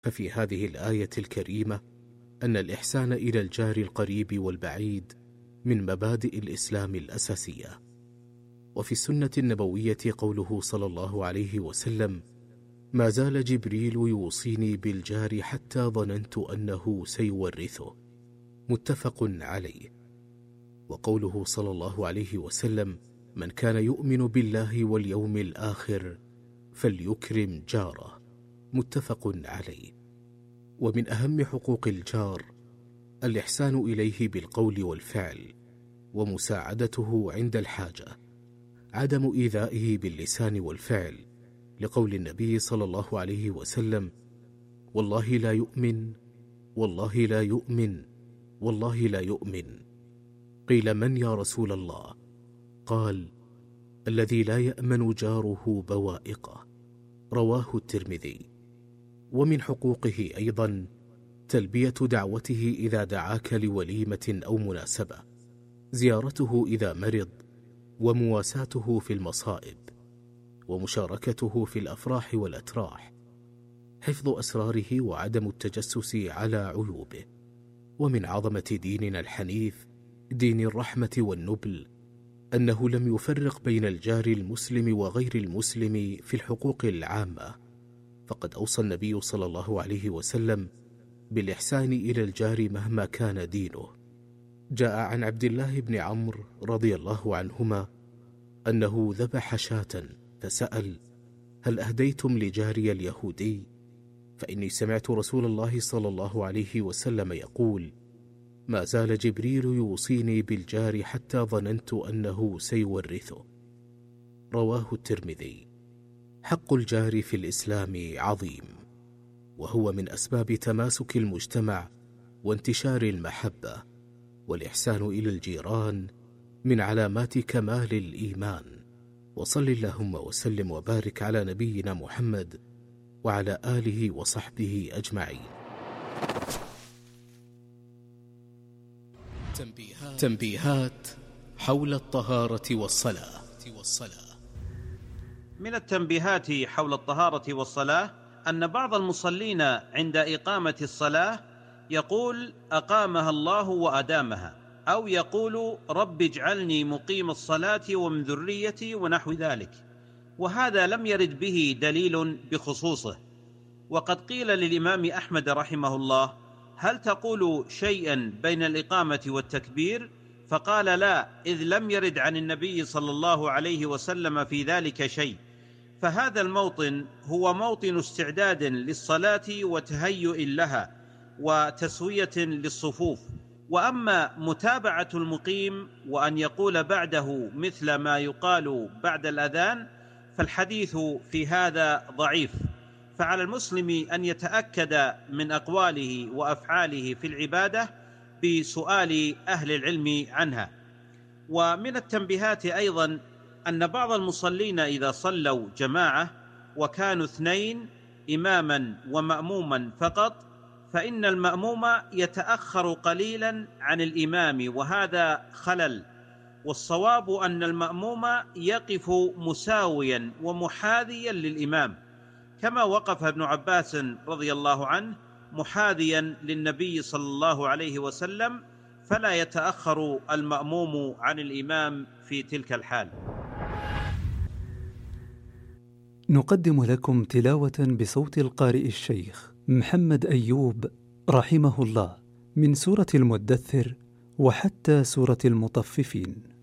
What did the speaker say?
ففي هذه الآية الكريمة أن الإحسان إلى الجار القريب والبعيد من مبادئ الإسلام الأساسية. وفي السنة النبوية قوله صلى الله عليه وسلم: ما زال جبريل يوصيني بالجار حتى ظننت أنه سيورثه، متفق عليه. وقوله صلى الله عليه وسلم: من كان يؤمن بالله واليوم الآخر فليكرم جاره، متفق عليه. ومن أهم حقوق الجار الإحسان إليه بالقول والفعل، ومساعدته عند الحاجة، عدم إيذائه باللسان والفعل، لقول النبي صلى الله عليه وسلم: والله لا يؤمن، والله لا يؤمن، والله لا يؤمن. قيل: من يا رسول الله؟ قال: الذي لا يأمن جاره بوائقه، رواه الترمذي. ومن حقوقه أيضا تلبية دعوته إذا دعاك لوليمة أو مناسبة، زيارته إذا مرض، ومواساته في المصائب، ومشاركته في الأفراح والأتراح، حفظ أسراره وعدم التجسس على عيوبه. ومن عظمة ديننا الحنيف دين الرحمة والنبل أنه لم يفرق بين الجار المسلم وغير المسلم في الحقوق العامة، فقد أوصى النبي صلى الله عليه وسلم بالإحسان إلى الجار مهما كان دينه. جاء عن عبد الله بن عمرو رضي الله عنهما أنه ذبح شاة فسأل: هل أهديتم لجاري اليهودي؟ فإني سمعت رسول الله صلى الله عليه وسلم يقول: ما زال جبريل يوصيني بالجار حتى ظننت أنه سيورثه، رواه الترمذي. حق الجار في الإسلام عظيم، وهو من أسباب تماسك المجتمع وانتشار المحبة، والإحسان إلى الجيران من علامات كمال الإيمان. وصل اللهم وسلم وبارك على نبينا محمد وعلى آله وصحبه أجمعين. تنبيهات حول الطهارة والصلاة. من التنبيهات حول الطهارة والصلاة أن بعض المصلين عند إقامة الصلاة يقول: أقامها الله وأدامها، أو يقول: رب اجعلني مقيم الصلاة ومن ذريتي، ونحو ذلك، وهذا لم يرد به دليل بخصوصه. وقد قيل للإمام أحمد رحمه الله: هل تقول شيئا بين الإقامة والتكبير؟ فقال: لا، إذ لم يرد عن النبي صلى الله عليه وسلم في ذلك شيء. فهذا الموطن هو موطن استعداد للصلاة وتهيؤ لها وتسوية للصفوف. وأما متابعة المقيم وأن يقول بعده مثل ما يقال بعد الأذان فالحديث في هذا ضعيف، فعلى المسلم أن يتأكد من أقواله وأفعاله في العبادة بسؤال أهل العلم عنها. ومن التنبيهات أيضا أن بعض المصلين إذا صلوا جماعة وكانوا 2 إماما ومأموما فقط، فإن المأموم يتأخر قليلا عن الإمام، وهذا خلل. والصواب أن المأموم يقف مساويا ومحاذيا للإمام، كما وقف ابن عباس رضي الله عنه محاذيا للنبي صلى الله عليه وسلم، فلا يتأخر المأموم عن الإمام في تلك الحال. نقدم لكم تلاوة بصوت القارئ الشيخ محمد أيوب رحمه الله من سورة المدثر وحتى سورة المطففين.